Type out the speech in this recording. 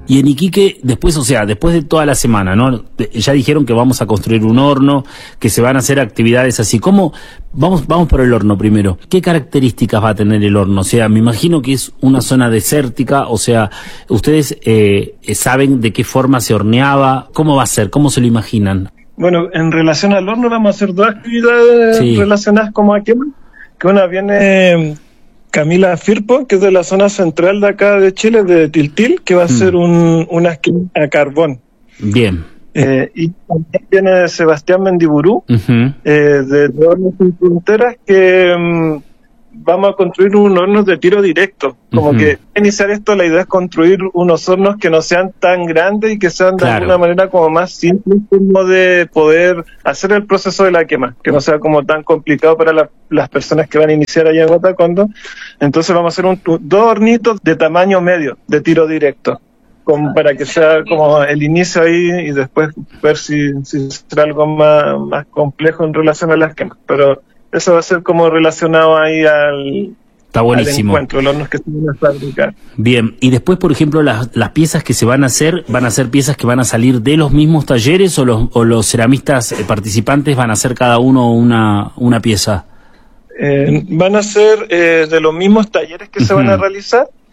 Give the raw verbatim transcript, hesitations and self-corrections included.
Y en Iquique, después, o sea, después de toda la semana, ¿no? Ya dijeron que vamos a construir un horno, que se van a hacer actividades así. ¿Cómo? Vamos, vamos por el horno primero. ¿Qué características va a tener el horno? O sea, me imagino que es una zona desértica, o sea, ustedes eh, saben de qué forma se horneaba, ¿cómo va a ser? ¿Cómo se lo imaginan? Bueno, en relación al horno vamos a hacer dos actividades sí. relacionadas como a quema, que una viene... Eh, Camila Firpo, que es de la zona central de acá de Chile, de Tiltil, que va a ser un, una esquina a carbón. Bien. Eh, y también viene Sebastián Mendiburú, uh-huh. eh, de, de Hornos Sin Fronteras, que um, vamos a construir un horno de tiro directo. Como uh-huh. que iniciar esto, la idea es construir unos hornos que no sean tan grandes y que sean de claro. alguna manera como más simples, como de poder hacer el proceso de la quema, que no sea como tan complicado para la, las personas que van a iniciar allá en Guatacondo. Entonces vamos a hacer un, dos hornitos de tamaño medio, de tiro directo, como para que sea como el inicio ahí y después ver si, si será algo más, más complejo en relación a las quemas. Pero eso va a ser como relacionado ahí al, Está buenísimo. al encuentro, los hornos que se van a fabricar. Bien, y después, por ejemplo, las, las piezas que se van a hacer, ¿van a ser piezas que van a salir de los mismos talleres o los, o los ceramistas eh, participantes van a hacer cada uno una, una pieza? Eh, van a ser eh, de los mismos talleres que uh-huh. se van a realizar,